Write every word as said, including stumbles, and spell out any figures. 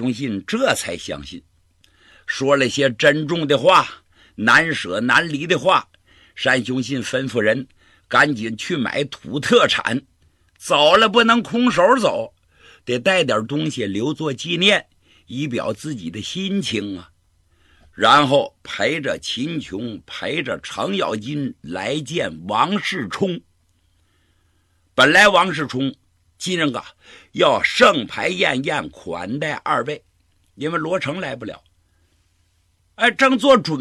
雄信这才相信，说了些珍重的话，难舍难离的话。单雄信吩咐人赶紧去买土特产，走了不能空手走，得带点东西留作纪念，以表自己的心情啊。然后陪着秦琼，陪着程咬金来见王世充。本来王世充今日啊要盛牌宴宴款待二位，因为罗成来不了，哎，正做准